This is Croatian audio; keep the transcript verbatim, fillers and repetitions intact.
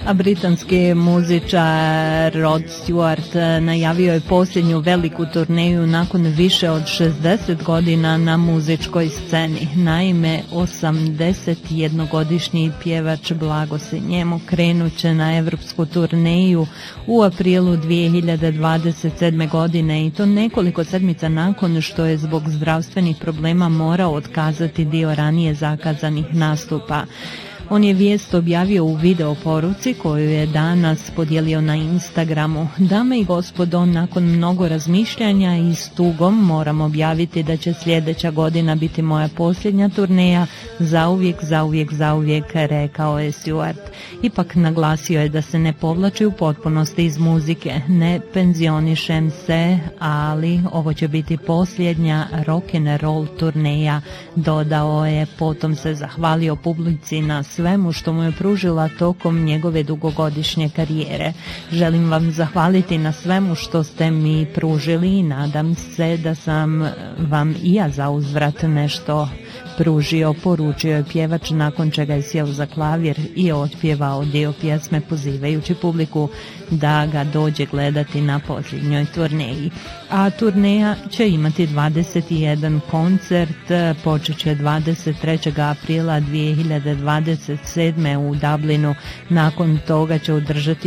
A britanski muzičar Rod Stewart najavio je posljednju veliku turneju nakon više od šezdeset godina na muzičkoj sceni. Naime, osamdesetjednogodišnji pjevač, blago se njemu, krenuće na evropsku turneju u aprilu dvije hiljade dvadeset sedme. godine i to nekoliko sedmica nakon što je zbog zdravstvenih problema morao otkazati dio ranije zakazanih nastupa. On je vijest objavio u video poruci koju je danas podijelio na Instagramu. Dame i gospodo, nakon mnogo razmišljanja i s tugom moram objaviti da će sljedeća godina biti moja posljednja turneja, zauvijek, zauvijek, zauvijek, rekao je Stewart. Ipak naglasio je da se ne povlači u potpunosti iz muzike, ne penzionišem se, ali ovo će biti posljednja rock and roll turneja, dodao je, potom se zahvalio publici na svemu što mu je pružila tokom njegove dugogodišnje karijere. Želim vam zahvaliti na svemu što ste mi pružili i nadam se da sam vam i ja za uzvrat nešto pružio, poručio je pjevač, nakon čega je sjeo za klavir i otpjevao dio pjesme pozivajući publiku da ga dođe gledati na posljednjoj turneji. A turneja će imati dvadeset jedan koncert, počet će dvadeset trećeg aprila dvije hiljade dvadeset sedme. u Dublinu, nakon toga će održati